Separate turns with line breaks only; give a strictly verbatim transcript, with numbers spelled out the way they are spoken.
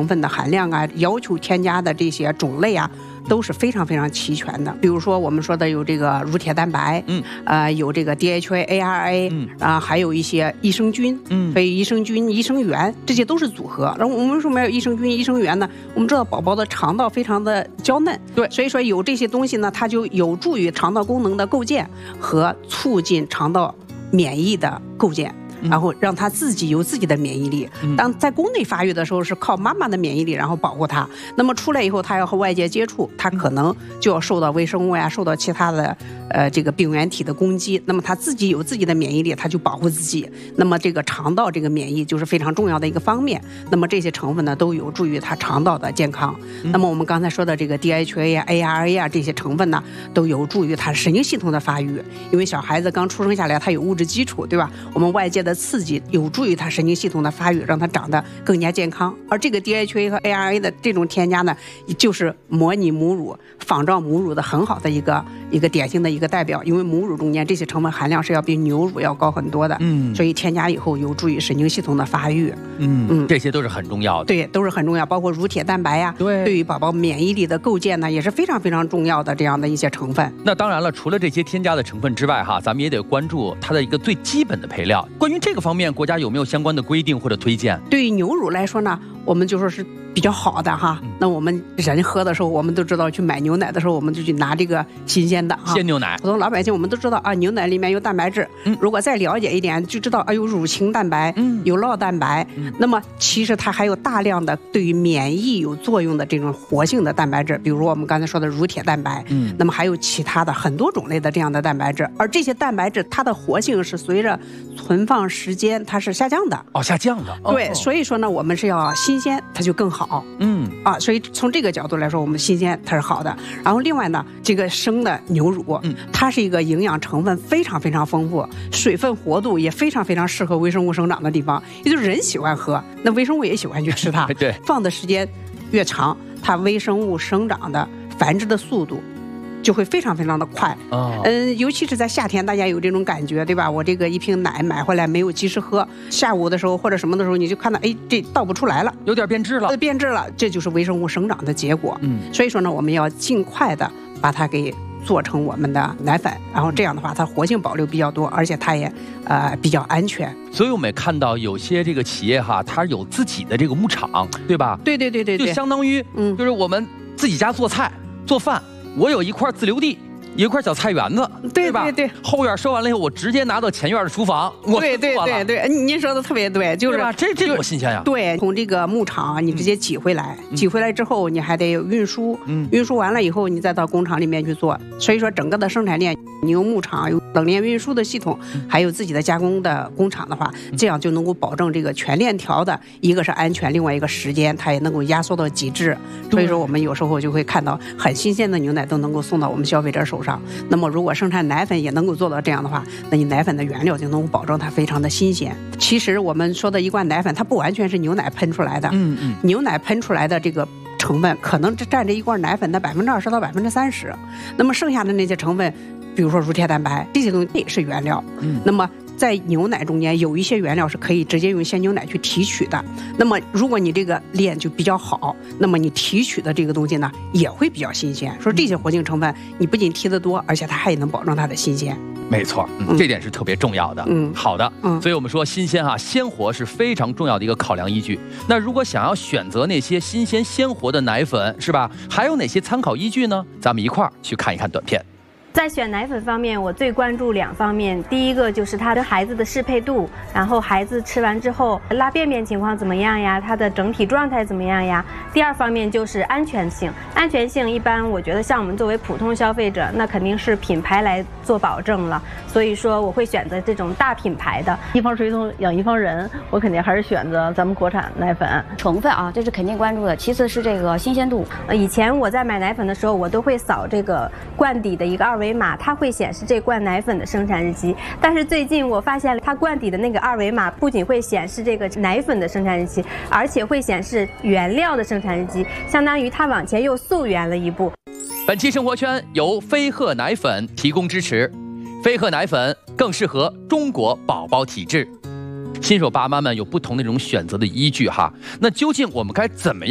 成分的含量啊，要求添加的这些种类啊，都是非常非常齐全的。比如说我们说的有这个乳铁蛋白，嗯，呃，有这个 D H A、A R A， 嗯，啊，还有一些益生菌，嗯，所以益生菌、益生元这些都是组合。然后我们为什么要有益生菌、益生元呢？我们知道宝宝的肠道非常的娇嫩，对，所以说有这些东西呢，它就有助于肠道功能的构建和促进肠道免疫的构建。然后让他自己有自己的免疫力。当在宫内发育的时候，是靠妈妈的免疫力，然后保护他。那么出来以后，他要和外界接触，他可能就要受到微生物呀，受到其他的呃这个病原体的攻击。那么他自己有自己的免疫力，他就保护自己。那么这个肠道这个免疫就是非常重要的一个方面。那么这些成分呢，都有助于他肠道的健康。那么我们刚才说的这个 D H A 呀、A R A 啊这些成分呢，都有助于他神经系统的发育。因为小孩子刚出生下来，他有物质基础，对吧？我们外界的刺激有助于他神经系统的发育，让他长得更加健康。而这个 D H A 和 A R A 的这种添加呢，就是模拟母乳、仿照母乳的很好的一个一个典型的一个代表。因为母乳中间这些成分含量是要比牛乳要高很多的，嗯，所以添加以后有助于神经系统的发育，
嗯嗯，这些都是很重要的，
对，都是很重要。包括乳铁蛋白呀，对，对于宝宝免疫力的构建呢，也是非常非常重要的这样的一些成分。
那当然了，除了这些添加的成分之外，哈，咱们也得关注它的一个最基本的配料。关于这个方面，国家有没有相关的规定或者推荐？
对于牛乳来说呢，我们就说是比较好的哈。那我们人喝的时候，我们都知道去买牛奶的时候，我们就去拿这个新鲜的哈
鲜牛奶。
普通老百姓我们都知道啊，牛奶里面有蛋白质。嗯，如果再了解一点，就知道啊有乳清蛋白，嗯，有酪蛋白。嗯，那么其实它还有大量的对于免疫有作用的这种活性的蛋白质，比如我们刚才说的乳铁蛋白。嗯，那么还有其他的很多种类的这样的蛋白质，而这些蛋白质它的活性是随着存放时间它是下降的。
哦，下降的。哦、
对，所以说呢，我们是要新鲜，它就更好。嗯，啊，所以从这个角度来说，我们新鲜它是好的。然后另外呢，这个生的牛乳，嗯，它是一个营养成分非常非常丰富，水分活度也非常非常适合微生物生长的地方，也就是人喜欢喝，那微生物也喜欢去吃它。
对，
放的时间越长，它微生物生长的繁殖的速度就会非常非常的快。哦，嗯，尤其是在夏天，大家有这种感觉，对吧？我这个一瓶奶买回来没有及时喝，下午的时候或者什么的时候，你就看到，哎，这倒不出来了，
有点变质了，
变质了，这就是微生物生长的结果。嗯，所以说呢，我们要尽快的把它给做成我们的奶粉，然后这样的话，它活性保留比较多，而且它也呃比较安全。
所以我们也看到有些这个企业哈，它有自己的这个牧场，对吧？
对对对对对，
就相当于，嗯，就是我们自己家做菜做饭。我有一块自留地，一块小菜园子，
对
吧？
对对，
后院收完了以后，我直接拿到前院的厨房，我
对对对对，您说的特别对，就是
吧？这这多新鲜呀！
对，从这个牧场你直接挤回来，挤回来之后你还得有运输，嗯，运输完了以后你再到工厂里面去做。所以说整个的生产链，你有牧场，有冷链运输的系统，还有自己的加工的工厂的话，这样就能够保证这个全链条的一个是安全，另外一个时间它也能够压缩到极致。所以说我们有时候就会看到很新鲜的牛奶都能够送到我们消费者手上。那么如果生产奶粉也能够做到这样的话，那你奶粉的原料就能够保证它非常的新鲜。其实我们说的一罐奶粉，它不完全是牛奶喷出来的，嗯嗯，牛奶喷出来的这个成分可能只占着一罐奶粉的百分之二十到百分之三十，那么剩下的那些成分，比如说乳铁蛋白这些东西也是原料，嗯，那么在牛奶中间有一些原料是可以直接用鲜牛奶去提取的。那么如果你这个链就比较好，那么你提取的这个东西呢也会比较新鲜。说这些活性成分你不仅提得多，而且它还能保证它的新鲜。
没错，嗯，这点是特别重要的。嗯，好的，嗯，所以我们说新鲜哈、啊，鲜活是非常重要的一个考量依据。那如果想要选择那些新鲜鲜活的奶粉，是吧？还有哪些参考依据呢？咱们一块儿去看一看短片。
在选奶粉方面，我最关注两方面。第一个就是它跟孩子的适配度，然后孩子吃完之后拉便便情况怎么样呀？它的整体状态怎么样呀？第二方面就是安全性。安全性一般，我觉得像我们作为普通消费者，那肯定是品牌来做保证了。所以说，我会选择这种大品牌的。
一方水土养一方人，我肯定还是选择咱们国产奶粉。
成分啊，这是肯定关注的。其次是这个新鲜度。
呃，以前我在买奶粉的时候，我都会扫这个罐底的一个二维码，它会显示这罐奶粉的生产日期。但是最近我发现它罐底的那个二维码不仅会显示这个奶粉的生产日期，而且会显示原料的生产日期，相当于它往前又溯源了一步。
本期生活圈由飞鹤奶粉提供支持，飞鹤奶粉更适合中国宝宝体质。新手爸妈们有不同的这种选择的依据哈，那究竟我们该怎么样